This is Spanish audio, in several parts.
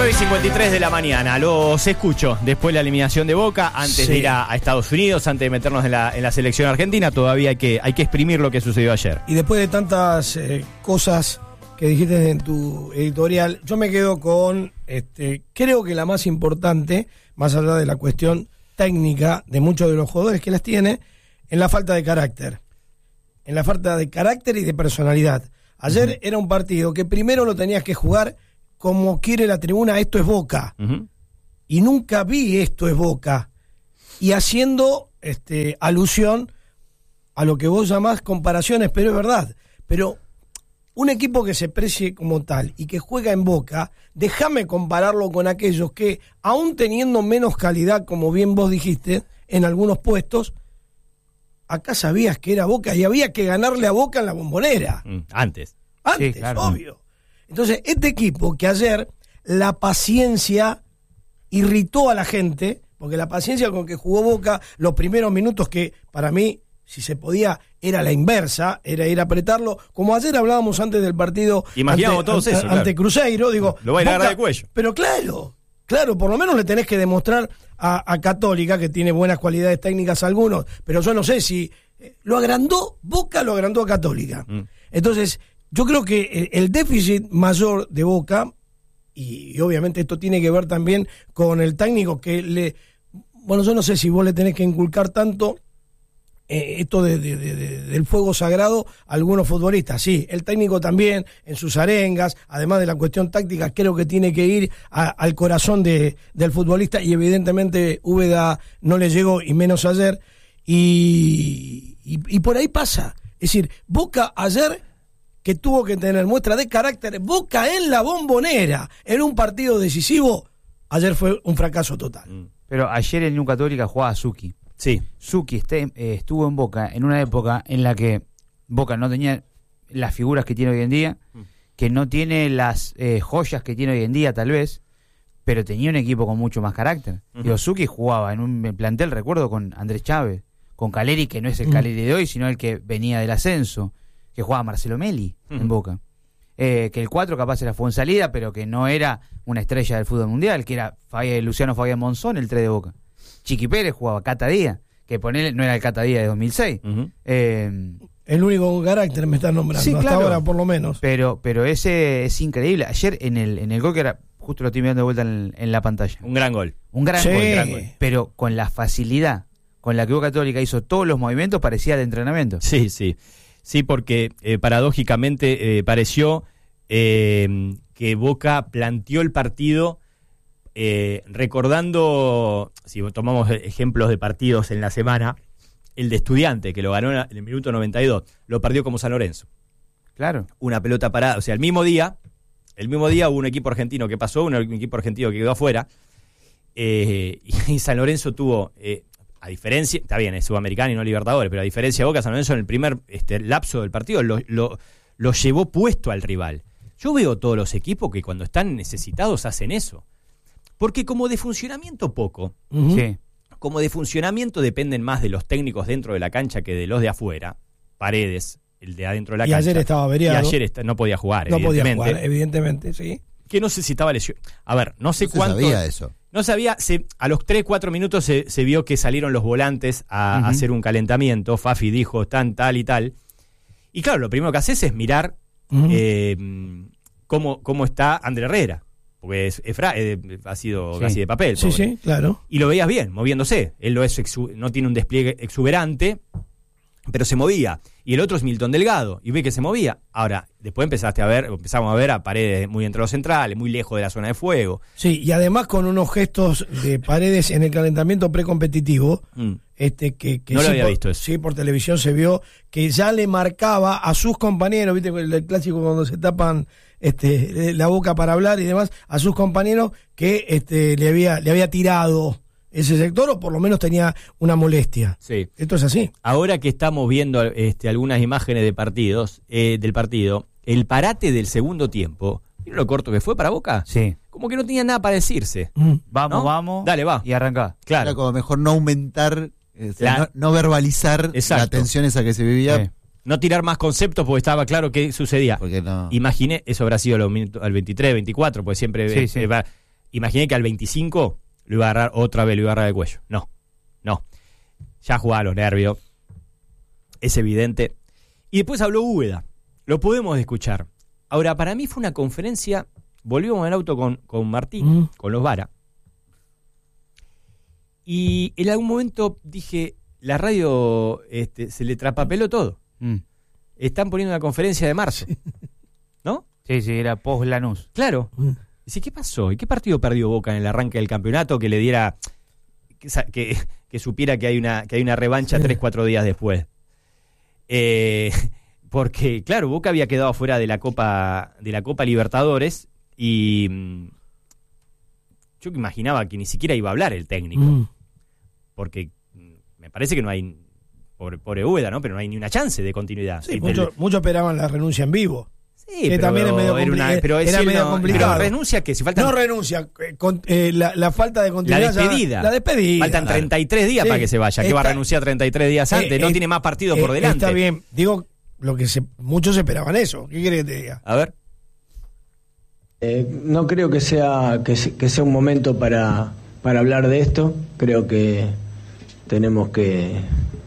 9:53 de la mañana. Los escucho después de la eliminación de Boca, antes de ir a Estados Unidos, antes de meternos en la selección argentina. Todavía hay que exprimir lo que sucedió ayer. Y después de tantas cosas que dijiste en tu editorial, yo me quedo con, creo que la más importante, más allá de la cuestión técnica de muchos de los jugadores que las tiene, en la falta de carácter. En la falta de carácter y de personalidad. Ayer era un partido que primero lo tenías que jugar como quiere la tribuna, esto es Boca. Y nunca vi esto es Boca. Y haciendo alusión a lo que vos llamás comparaciones, pero es verdad. Pero un equipo que se precie como tal y que juega en Boca, déjame compararlo con aquellos que, aún teniendo menos calidad, como bien vos dijiste, en algunos puestos, acá sabías que era Boca y había que ganarle a Boca en la Bombonera. Antes, sí, claro. Obvio. Entonces, este equipo que ayer la paciencia irritó a la gente, porque la paciencia con que jugó Boca los primeros minutos, que para mí, si se podía, era la inversa, era ir a apretarlo, como ayer hablábamos antes del partido ante Cruzeiro, digo, lo va a ir a agarrar de cuello. Pero claro, por lo menos le tenés que demostrar a Católica, que tiene buenas cualidades técnicas algunos, pero yo no sé si lo agrandó Boca, lo agrandó a Católica. Entonces, yo creo que el déficit mayor de Boca, y obviamente esto tiene que ver también con el técnico que bueno, yo no sé si vos le tenés que inculcar tanto esto del fuego sagrado a algunos futbolistas. Sí, el técnico también, en sus arengas, además de la cuestión táctica, creo que tiene que ir al corazón del futbolista, y evidentemente Úbeda no le llegó, y menos ayer, y por ahí pasa. Es decir, Boca ayer, que tuvo que tener muestra de carácter, Boca en la Bombonera, en un partido decisivo, ayer fue un fracaso total. Pero ayer en Unión Católica jugaba Zucchi. Sí. Zucchi estuvo en Boca en una época en la que Boca no tenía las figuras que tiene hoy en día, que no tiene las joyas que tiene hoy en día tal vez, pero tenía un equipo con mucho más carácter. Digo, Zucchi jugaba en un plantel, recuerdo, con Andrés Chávez, con Caleri, que no es el Caleri de hoy, sino el que venía del ascenso, que jugaba Marcelo Meli en Boca. Que el 4 capaz era Fuenzalida, pero que no era una estrella del fútbol mundial, que era Luciano Fabián Monzón, el 3 de Boca. Chiqui Pérez jugaba Cata Díaz, que ponele, no era el Cata Díaz de 2006. El único con carácter me están nombrando, sí, hasta claro, ahora por lo menos. Pero ese es increíble. Ayer en el gol, que era, justo lo estoy mirando de vuelta en la pantalla. Un gran gol. Un gran gol. Pero con la facilidad con la que Boca Católica hizo todos los movimientos, parecía de entrenamiento. Sí, sí. Sí, porque paradójicamente pareció que Boca planteó el partido recordando, si tomamos ejemplos de partidos en la semana, el de Estudiante, que lo ganó en el minuto 92, lo perdió como San Lorenzo. Claro. Una pelota parada, o sea, el mismo día hubo un equipo argentino que pasó, un equipo argentino que quedó afuera, y San Lorenzo tuvo... a diferencia, está bien, es Sudamericano y no Libertadores, pero a diferencia de Boca, San Lorenzo en el primer lapso del partido lo llevó puesto al rival. Yo veo todos los equipos que cuando están necesitados hacen eso. Porque como de funcionamiento poco, como de funcionamiento dependen más de los técnicos dentro de la cancha que de los de afuera, Paredes, el de adentro de la cancha. Y ayer estaba averiado. Y ayer no podía jugar, evidentemente, sí. Que no sé si estaba lesionado. A ver, no sé cuánto... sabía eso. No sabía, a los 3-4 minutos se vio que salieron los volantes a hacer un calentamiento. Fafi dijo tal y tal. Y claro, lo primero que haces es mirar cómo está André Herrera. Porque ha sido casi de papel. Sí, sí, claro. Y lo veías bien, moviéndose. Él no tiene un despliegue exuberante, pero se movía. Y el otro es Milton Delgado, y ve que se movía. Ahora, después empezamos a ver a Paredes muy entre los centrales, muy lejos de la zona de fuego. Sí, y además con unos gestos de Paredes en el calentamiento precompetitivo, que no lo había visto eso. Sí, por televisión se vio que ya le marcaba a sus compañeros, viste el clásico cuando se tapan la boca para hablar y demás, a sus compañeros que le había tirado ese sector, o por lo menos tenía una molestia. Sí. Esto es así. Ahora que estamos viendo algunas imágenes del partido, el parate del segundo tiempo, ¿vieron lo corto que fue para Boca? Sí. Como que no tenía nada para decirse. Vamos. Dale, va. Y arrancá. Claro. Era como mejor no aumentar, no verbalizar la tensión esa que se vivía. Sí. No tirar más conceptos porque estaba claro qué sucedía. Porque no. Imaginé, eso habrá sido al 23, 24, porque siempre... imaginé que al 25 lo iba a agarrar otra vez, lo iba a agarrar de cuello. No. Ya jugaba a los nervios. Es evidente. Y después habló Úbeda. Lo podemos escuchar. Ahora, para mí fue una conferencia. Volvimos en el auto con Martín, con los Vara. Y en algún momento dije, la radio se le traspapeló todo. Están poniendo una conferencia de marzo. ¿No? Sí, era post Lanús. Claro. Dice, ¿qué pasó? ¿Y qué partido perdió Boca en el arranque del campeonato que le diera... Que supiera que hay una revancha 3-4 días después? Porque, claro, Boca había quedado fuera de la Copa Libertadores y yo imaginaba que ni siquiera iba a hablar el técnico. Porque me parece que no hay, pobre Úbeda, ¿no? Pero no hay ni una chance de continuidad. Sí, muchos esperaban la renuncia en vivo. Sí, que pero también es medio complicado. Pero renuncia que si faltan... No renuncia, la falta de continuidad. La despedida. Faltan 33 días para que se vaya. Que va a renunciar 33 días antes. No tiene más partido por delante. Está bien. Digo, muchos esperaban eso. ¿Qué querés que te diga? A ver. No creo que sea un momento para hablar de esto. Creo que tenemos que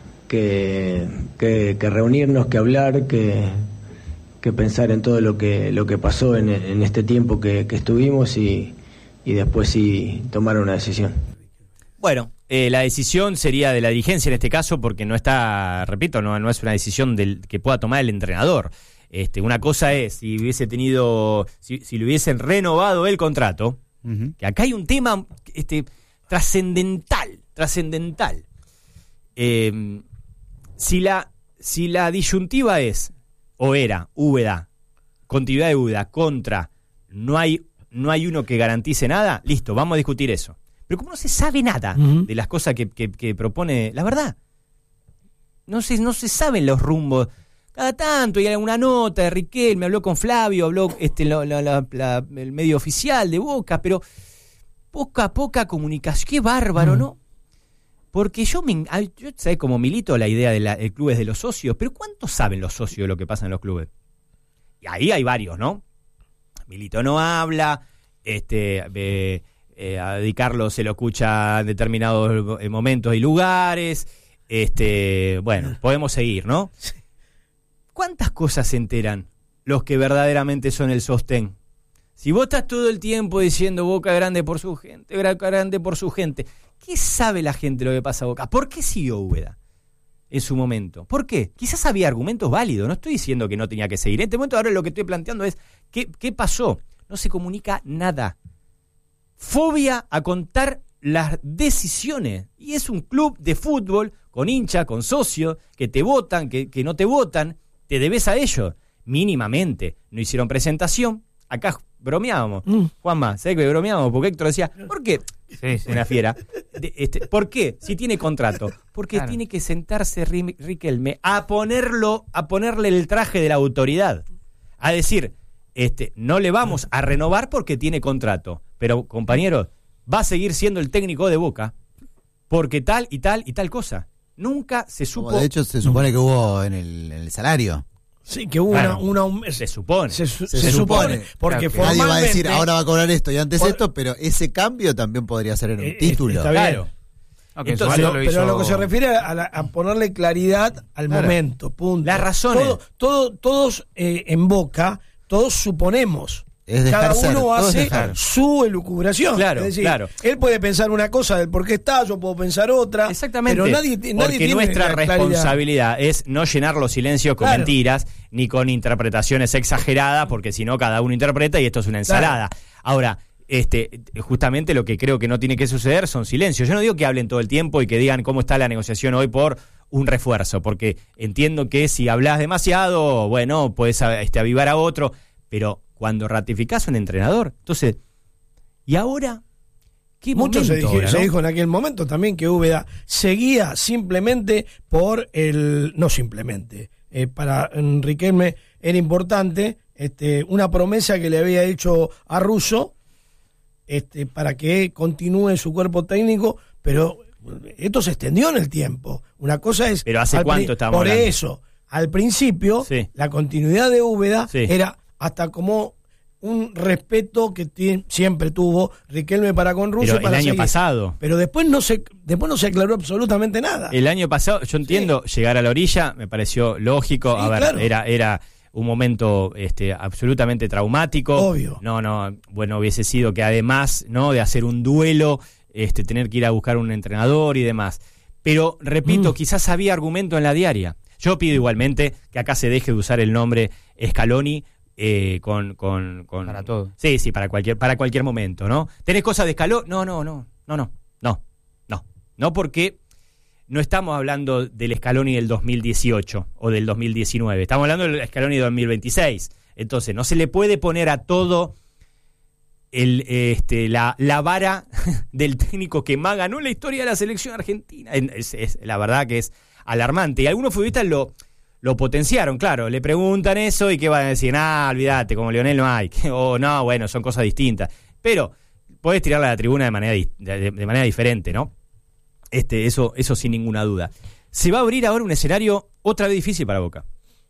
reunirnos, que hablar, que pensar en todo lo que pasó en este tiempo que estuvimos y después sí tomar una decisión. Bueno, la decisión sería de la dirigencia en este caso, porque no está, repito, no es una decisión que pueda tomar el entrenador. Una cosa es si hubiese tenido, si le hubiesen renovado el contrato, que acá hay un tema trascendental. Si la disyuntiva es o era Úbeda, continuidad de Úbeda contra no hay uno que garantice nada, listo, vamos a discutir eso. Pero como no se sabe nada de las cosas que propone, la verdad, no se saben los rumbos. Cada tanto hay alguna nota de Riquelme, habló con Flavio, habló el medio oficial de Boca, pero poca comunicación. Qué bárbaro, ¿no? Porque yo sé como milito la idea del club es de los socios, pero ¿cuánto saben los socios de lo que pasa en los clubes? Y ahí hay varios, ¿no? Milito no habla, a Di Carlo se lo escucha en determinados momentos y lugares, bueno, podemos seguir, ¿no? ¿Cuántas cosas se enteran los que verdaderamente son el sostén? Si vos estás todo el tiempo diciendo Boca grande por su gente, ¿qué sabe la gente lo que pasa a Boca? ¿Por qué siguió Úbeda en su momento? ¿Por qué? Quizás había argumentos válidos, no estoy diciendo que no tenía que seguir. En este momento ahora lo que estoy planteando es, ¿qué pasó? No se comunica nada. Fobia a contar las decisiones. Y es un club de fútbol con hinchas, con socios, que te votan, que no te votan, te debes a ellos, mínimamente. No hicieron presentación. Acá bromeábamos. Juanma, ¿sabes que bromeábamos? Porque Héctor decía, ¿por qué? Sí. Una fiera. ¿Por qué? Si tiene contrato. Porque tiene que sentarse Riquelme a ponerle el traje de la autoridad. A decir, no le vamos a renovar porque tiene contrato. Pero, compañeros, va a seguir siendo el técnico de Boca porque tal y tal y tal cosa. Nunca se supo. De hecho, se supone que hubo en el salario. Sí, que hubo se supone. Se supone. Porque claro, nadie va a decir, ahora va a cobrar esto y antes esto, pero ese cambio también podría ser en un título. Está claro. Okay, entonces, pero lo que se refiere a ponerle claridad al momento, punto. Las razones. Todos en Boca, todos suponemos. Cada uno hace su elucubración. Claro, es decir, él puede pensar una cosa del por qué está, yo puedo pensar otra. Exactamente. Pero nadie porque tiene nuestra responsabilidad es no llenar los silencios con mentiras ni con interpretaciones exageradas, porque si no cada uno interpreta y esto es una ensalada. Ahora, justamente lo que creo que no tiene que suceder son silencios. Yo no digo que hablen todo el tiempo y que digan cómo está la negociación hoy por un refuerzo, porque entiendo que si hablas demasiado, bueno, puedes avivar a otro, pero cuando ratificás a un entrenador, entonces, ¿y ahora? ¿Qué Mucho momento se dijo en aquel momento también que Úbeda seguía simplemente por no simplemente, para Riquelme era importante una promesa que le había hecho a Russo para que continúe su cuerpo técnico, pero esto se extendió en el tiempo. Una cosa es... ¿Pero hace cuánto estamos por hablando? Eso, al principio, la continuidad de Úbeda era hasta como un respeto que siempre tuvo Riquelme para con Russo. Pero el año pasado. Pero después no se aclaró absolutamente nada. El año pasado, yo entiendo, llegar a la orilla me pareció lógico. Sí, a ver, claro. era un momento absolutamente traumático. Obvio. Bueno, hubiese sido que además, ¿no?, de hacer un duelo, tener que ir a buscar un entrenador y demás. Pero, repito, quizás había argumento en la diaria. Yo pido igualmente que acá se deje de usar el nombre Scaloni con para todo. Sí, para cualquier momento, ¿no? ¿Tenés cosas de Scaloni? No, porque no estamos hablando del Scaloni del 2018 o del 2019, estamos hablando del Scaloni del 2026. Entonces, no se le puede poner a todo la vara del técnico que más ganó la historia de la selección argentina. La verdad que es alarmante. Y algunos futbolistas lo potenciaron, claro. Le preguntan eso y ¿qué van a decir? Olvídate, como Lionel no hay. O no, bueno, son cosas distintas. Pero podés tirarla a la tribuna de manera diferente, ¿no? Eso sin ninguna duda. Se va a abrir ahora un escenario otra vez difícil para Boca.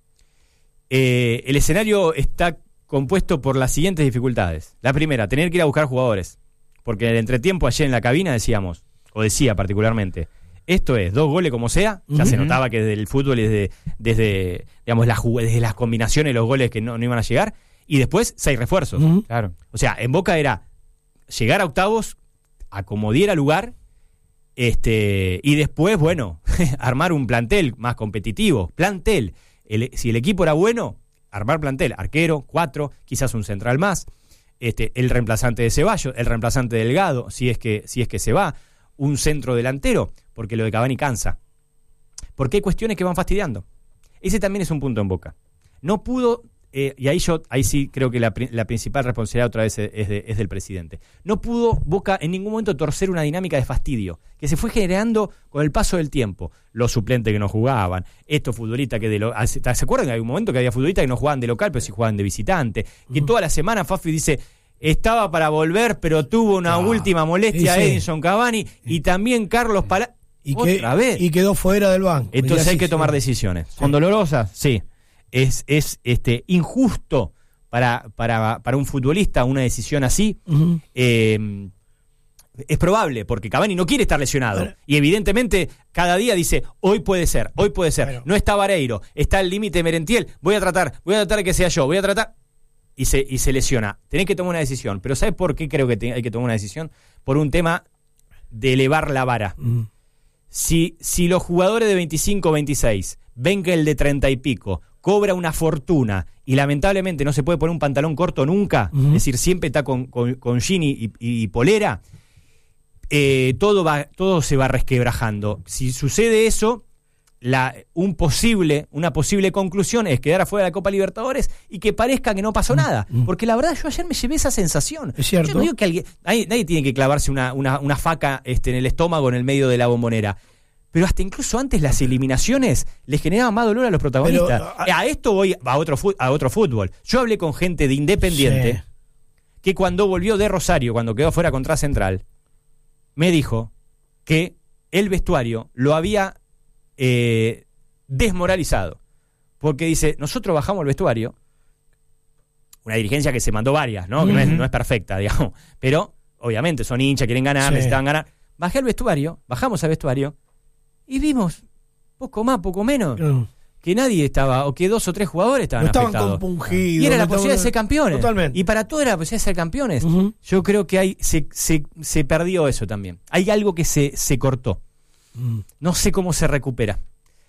El escenario está compuesto por las siguientes dificultades. La primera, tener que ir a buscar jugadores. Porque en el entretiempo ayer en la cabina decía particularmente, esto es 2 goles como sea. Ya se notaba que desde el fútbol y desde las combinaciones, los goles que no iban a llegar. Y después 6 refuerzos. Claro. O sea, en Boca era llegar a octavos, a como diera lugar, y después, bueno, armar un plantel más competitivo. Plantel. Si el equipo era bueno, armar plantel. Arquero, 4, quizás un central más. El reemplazante de Ceballos, el reemplazante de Delgado, si es que se va. Un centro delantero, porque lo de Cavani cansa. Porque hay cuestiones que van fastidiando. Ese también es un punto en Boca. No pudo, y ahí sí creo que la principal responsabilidad otra vez es del presidente. No pudo Boca en ningún momento torcer una dinámica de fastidio, que se fue generando con el paso del tiempo. Los suplentes que no jugaban, estos futbolistas que ¿se acuerdan que hay un momento que había futbolistas que no jugaban de local, pero sí jugaban de visitante? Que toda la semana Fafi dice... Estaba para volver, pero tuvo una última molestia Edinson Cavani y también Carlos Palacios. Otra vez. Y quedó fuera del banco. Entonces hay que tomar decisiones. ¿Son dolorosas? Sí. Es injusto para un futbolista una decisión así. Es probable, porque Cavani no quiere estar lesionado. Bueno. Y evidentemente cada día dice, hoy puede ser. Bueno. No está Vareiro, está el límite Merentiel. Voy a tratar de que sea yo, Y se lesiona. Tenés que tomar una decisión. Pero ¿sabes por qué creo que hay que tomar una decisión? Por un tema de elevar la vara. Si los jugadores de 25 o 26 ven que el de 30 y pico cobra una fortuna y lamentablemente no se puede poner un pantalón corto nunca, es decir, siempre está con jean y polera, todo se va resquebrajando. Si sucede eso... una posible conclusión es quedar afuera de la Copa Libertadores y que parezca que no pasó nada, porque la verdad yo ayer me llevé esa sensación. Es cierto. Yo no digo que nadie tiene que clavarse una faca en el estómago en el medio de la Bombonera, pero hasta incluso antes las eliminaciones les generaban más dolor a los protagonistas. A esto voy a otro fútbol. Yo hablé con gente de Independiente que cuando volvió de Rosario, cuando quedó fuera contra Central, me dijo que el vestuario lo había desmoralizado, porque dice, nosotros bajamos el vestuario, una dirigencia que se mandó varias, ¿no? Que no es perfecta, digamos, pero obviamente son hinchas, quieren ganar, necesitaban ganar. Bajamos al vestuario y vimos poco más, poco menos, que nadie estaba, o que 2 o 3 jugadores estaban afectados. Compungidos. Y era la posibilidad de ser campeones. Totalmente. Y para todo era la posibilidad de ser campeones. Yo creo que se perdió eso también. Hay algo que se cortó. No sé cómo se recupera.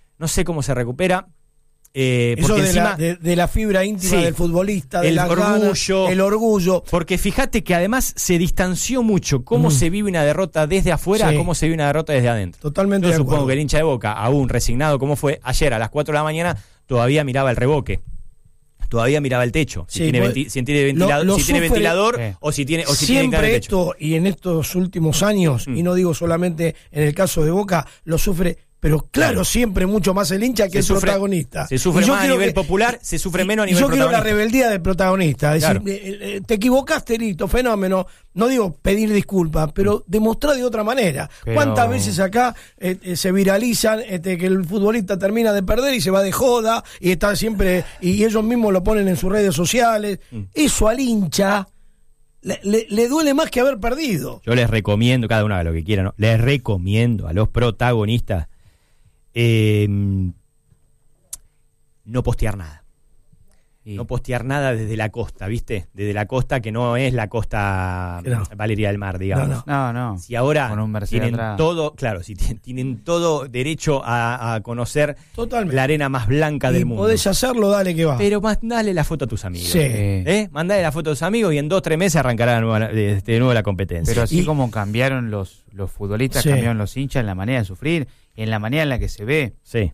Eso de la fibra íntima del futbolista, de el orgullo. Porque fíjate que además se distanció mucho cómo se vive una derrota desde afuera a cómo se vive una derrota desde adentro. Totalmente. Yo supongo que el hincha de Boca, aún resignado como fue, ayer a las 4 de la mañana todavía miraba el revoque. Todavía miraba el techo, si tiene ventilador o si tiene siempre esto, y en estos últimos años, y no digo solamente en el caso de Boca, lo sufre pero claro, siempre mucho más el hincha que el protagonista. Se sufre más a nivel popular, se sufre menos a nivel protagonista. Yo quiero la rebeldía del protagonista. Claro. Decir, te equivocaste, listo, fenómeno. No digo pedir disculpas, pero demostrar de otra manera. Pero... ¿Cuántas veces acá se viralizan que el futbolista termina de perder y se va de joda y está siempre, y ellos mismos lo ponen en sus redes sociales? Eso al hincha le duele más que haber perdido. Yo les recomiendo, cada uno haga lo que quiera, ¿no? Les recomiendo a los protagonistas no postear nada. No postear nada desde la costa, ¿viste? Desde la costa que no es la costa Valeria del Mar, digamos. No. Si ahora con un tienen todo, claro, si tienen todo derecho a conocer totalmente la arena más blanca del mundo. Podés hacerlo, dale que va. Pero mandale la foto a tus amigos. Sí. Mandale la foto a tus amigos y en 2-3 meses arrancará de nuevo la competencia. Pero así como cambiaron los futbolistas, cambiaron los hinchas en la manera de sufrir, en la manera en la que se ve. Sí.